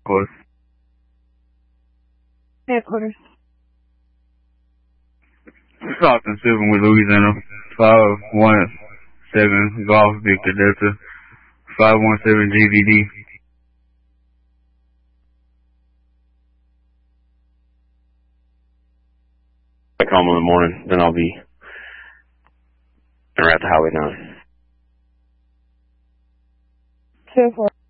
course. Headquarters. Stockton 7 with Louisiana. 517 Golf Victor Delta. 517 GVD. I call him in the morning, then I'll be around the highway 9. 2-4.